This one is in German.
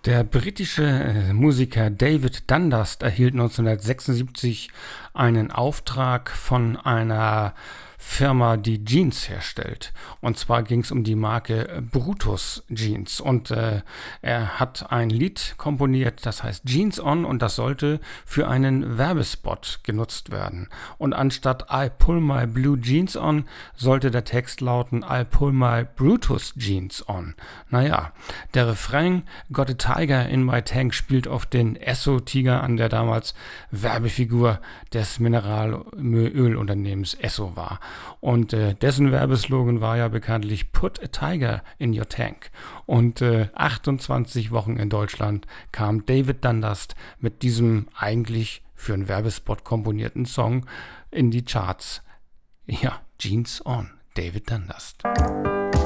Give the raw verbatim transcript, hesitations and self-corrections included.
Der britische äh, Musiker David Dundust erhielt neunzehnhundertsechsundsiebzig einen Auftrag von einer Firma, die Jeans herstellt. Und zwar ging es um die Marke Brutus Jeans. Und äh, er hat ein Lied komponiert, das heißt Jeans On, und das sollte für einen Werbespot genutzt werden. Und anstatt I pull my blue jeans on, sollte der Text lauten I pull my Brutus Jeans on. Naja, der Refrain Got a Tiger in my tank spielt auf den Esso-Tiger an, der damals Werbefigur des Mineralölunternehmens Esso war. Und äh, dessen Werbeslogan war ja bekanntlich Put a Tiger in your tank. Und äh, achtundzwanzig Wochen in Deutschland kam David Dundust mit diesem eigentlich für einen Werbespot komponierten Song in die Charts. Ja, Jeans On, David Dundust.